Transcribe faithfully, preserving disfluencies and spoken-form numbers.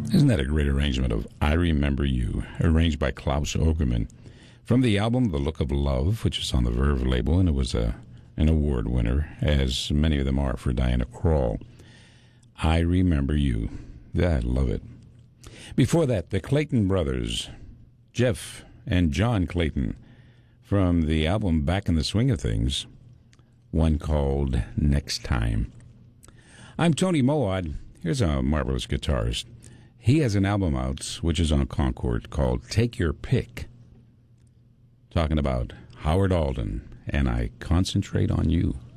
Isn't that a great arrangement of I Remember You, arranged by Klaus Ogerman, from the album The Look of Love, which is on the Verve label, and it was a, an award winner, as many of them are for Diana Krall. I Remember You. Yeah, I love it. Before that, the Clayton Brothers, Jeff and John Clayton, from the album Back in the Swing of Things, one called Next Time. I'm Tony Moad. Here's a marvelous guitarist. He has an album out, which is on Concord, called Take Your Pick, talking about Howard Alden and I Concentrate on You.